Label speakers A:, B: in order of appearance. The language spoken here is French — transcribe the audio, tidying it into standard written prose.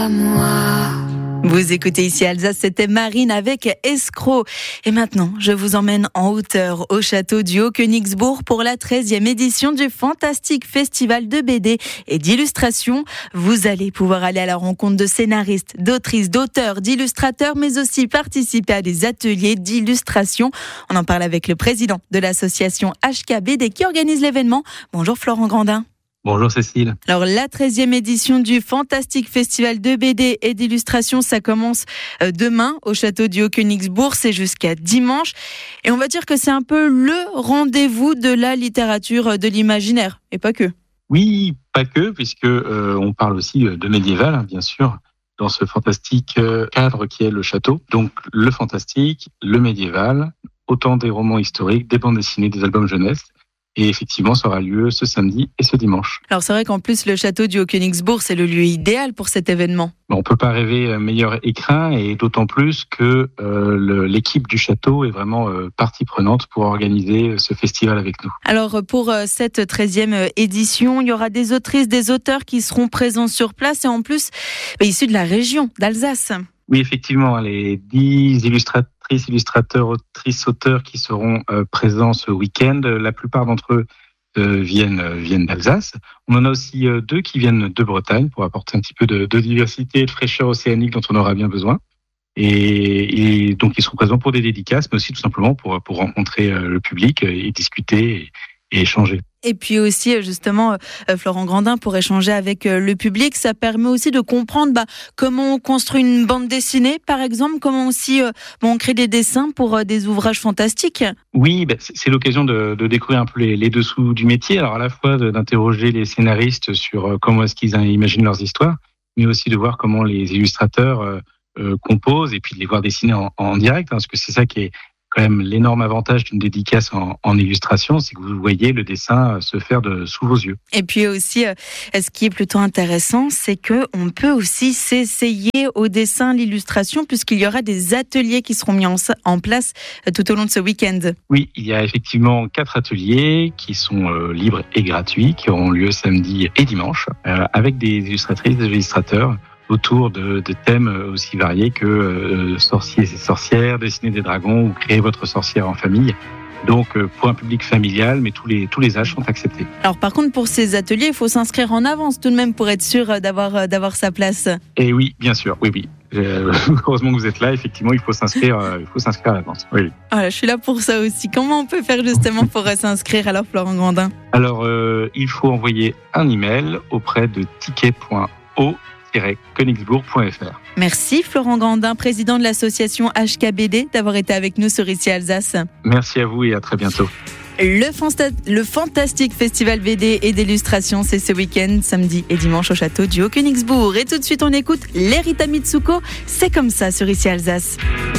A: Vous écoutez ici Alsace, c'était Marine avec Escroc. Et maintenant, je vous emmène en hauteur au château du Haut-Königsbourg pour la 13e édition du fantastique festival de BD et d'illustration. Vous allez pouvoir aller à la rencontre de scénaristes, d'autrices, d'auteurs, d'illustrateurs, mais aussi participer à des ateliers d'illustration. On en parle avec le président de l'association HKBD qui organise l'événement. Bonjour Florent Grandin.
B: Bonjour Cécile.
A: Alors la 13e édition du fantastique festival de BD et d'illustration, ça commence demain au château du Haut-Königsbourg, c'est jusqu'à dimanche. Et on va dire que c'est un peu le rendez-vous de la littérature de l'imaginaire, et pas que.
B: Oui, pas que, puisque on parle aussi de médiéval, hein, bien sûr, dans ce fantastique cadre qui est le château. Donc le fantastique, le médiéval, autant des romans historiques, des bandes dessinées, des albums jeunesse. Et effectivement, ça aura lieu ce samedi et ce dimanche.
A: Alors c'est vrai qu'en plus, le château du Haut-Königsbourg, c'est le lieu idéal pour cet événement.
B: On ne peut pas rêver meilleur écrin, et d'autant plus que l'équipe du château est vraiment partie prenante pour organiser ce festival avec nous.
A: Alors pour cette 13e édition, il y aura des autrices, des auteurs qui seront présents sur place et en plus issus de la région d'Alsace.
B: Oui, effectivement, les 10 illustrateurs, autrices, auteurs qui seront présents ce week-end. La plupart d'entre eux viennent d'Alsace. On en a aussi 2 qui viennent de Bretagne pour apporter un petit peu de diversité et de fraîcheur océanique dont on aura bien besoin. Et donc, ils seront présents pour des dédicaces, mais aussi tout simplement pour rencontrer le public et discuter et échanger.
A: Et puis aussi, justement, Florent Grandin, pour échanger avec le public, ça permet aussi de comprendre comment on construit une bande dessinée, par exemple, comment aussi on crée des dessins pour des ouvrages fantastiques.
B: Oui, c'est l'occasion de découvrir un peu les dessous du métier, alors à la fois d'interroger les scénaristes sur comment est-ce qu'ils imaginent leurs histoires, mais aussi de voir comment les illustrateurs composent, et puis de les voir dessiner en direct, hein, parce que c'est ça qui est quand même l'énorme avantage d'une dédicace en illustration, c'est que vous voyez le dessin se faire sous vos yeux.
A: Et puis aussi, ce qui est plutôt intéressant, c'est que on peut aussi s'essayer au dessin, l'illustration, puisqu'il y aura des ateliers qui seront mis en place tout au long de ce week-end.
B: Oui, il y a effectivement 4 ateliers qui sont libres et gratuits, qui auront lieu samedi et dimanche, avec des illustratrices, des illustrateurs, autour de thèmes aussi variés que sorciers et sorcières, dessiner des dragons ou créer votre sorcière en famille. Donc pour un public familial, mais tous les âges sont acceptés.
A: Alors par contre, pour ces ateliers, il faut s'inscrire en avance tout de même pour être sûr d'avoir sa place.
B: Et oui, bien sûr, oui. Heureusement que vous êtes là, effectivement, il faut s'inscrire à l'avance. Oui.
A: Voilà, je suis là pour ça aussi. Comment on peut faire justement pour s'inscrire alors, Florent Grandin ?
B: Alors, il faut envoyer un email auprès de ticket.o-königsbourg.fr.
A: Merci Florent Grandin, président de l'association HKBD, d'avoir été avec nous sur Ici Alsace.
B: Merci à vous et à très bientôt.
A: Le fantastique festival BD et d'illustration, c'est ce week-end, samedi et dimanche au château du Haut-Königsbourg. Et tout de suite, on écoute Lerita Mitsuko, c'est comme ça sur Ici Alsace.